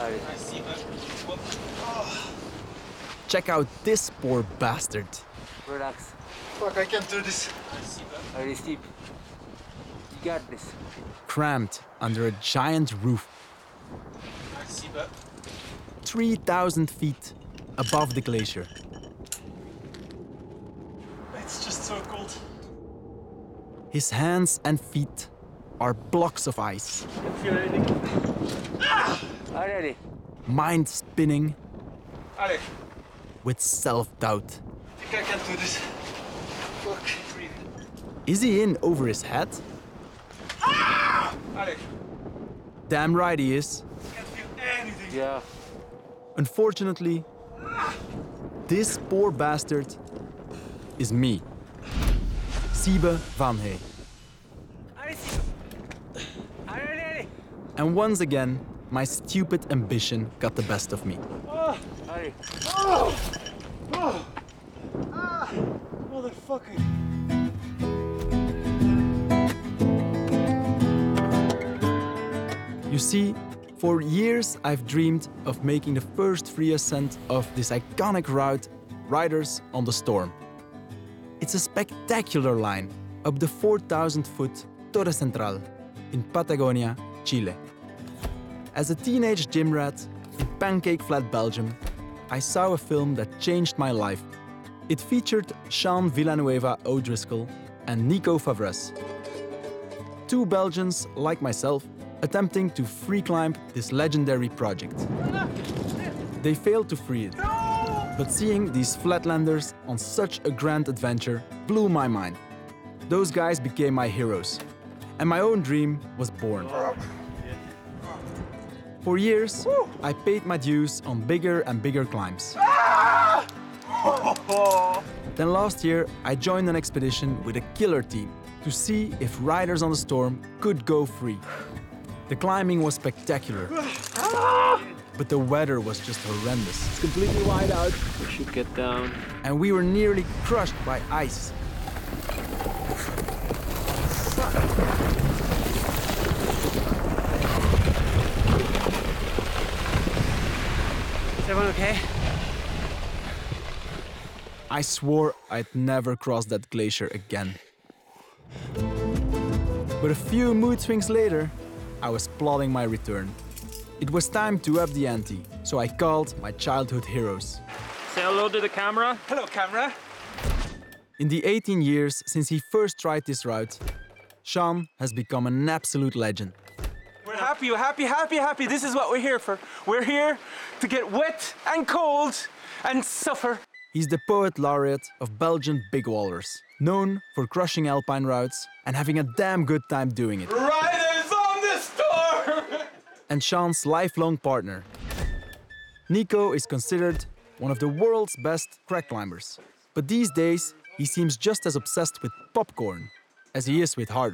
Check out this poor bastard. Relax. Fuck, I can't do this. Very steep. You got this. Cramped under a giant roof. 3,000 feet above the glacier. It's just so cold. His hands and feet are blocks of ice. I can't feel anything. Already. Mind spinning Alec, with self-doubt. I think I can't do this. Fuck. Is he in over his head? Alec, Damn right he is. I can't feel anything. Yeah. Unfortunately, this poor bastard is me, Siebe van Hey. Already. And once again, my stupid ambition got the best of me. Already. Motherfucker. You see, for years I've dreamed of making the first free ascent of this iconic route, Riders on the Storm. It's a spectacular line up the 4,000-foot Torre Central in Patagonia, Chile. As a teenage gym rat in Pancake Flat, Belgium, I saw a film that changed my life. It featured Sean Villanueva O'Driscoll and Nico Favres. Two Belgians, like myself, attempting to free climb this legendary project. They failed to free it, but seeing these flatlanders on such a grand adventure blew my mind. Those guys became my heroes, and my own dream was born. For years, I paid my dues on bigger and bigger climbs. Then last year, I joined an expedition with a killer team to see if Riders on the Storm could go free. The climbing was spectacular, but the weather was just horrendous. It's completely wide out. We should get down. And we were nearly crushed by ice. Is everyone okay? I swore I'd never cross that glacier again. But a few mood swings later, I was plotting my return. It was time to up the ante, so I called my childhood heroes. Say hello to the camera. Hello, camera. In the 18 years since he first tried this route, Sean has become an absolute legend. We're happy, happy. This is what we're here for. We're here to get wet and cold and suffer. He's the poet laureate of Belgian big wallers, known for crushing alpine routes and having a damn good time doing it. Riders on the Storm! And Sean's lifelong partner. Nico is considered one of the world's best crack climbers. But these days, he seems just as obsessed with popcorn as he is with hard